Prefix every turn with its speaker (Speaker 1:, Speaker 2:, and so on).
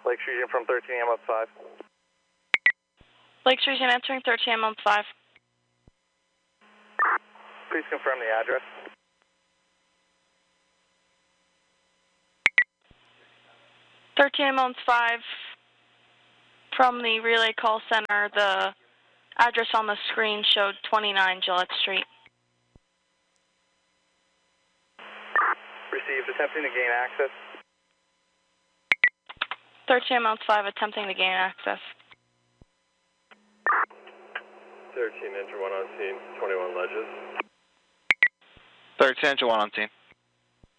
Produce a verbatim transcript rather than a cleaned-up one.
Speaker 1: Lakeshore Region from thirteen ambulance five.
Speaker 2: Lakeshore Region entering thirteen ambulance five.
Speaker 1: Please confirm the address.
Speaker 2: thirteen ambulance five. From the relay call center, the address on the screen showed twenty-nine Gillette Street.
Speaker 1: Received, attempting to gain access.
Speaker 2: thirteen ambulance five attempting to gain access.
Speaker 3: thirteen, enter one on scene, twenty-one Ledges.
Speaker 4: thirteen, enter one on scene.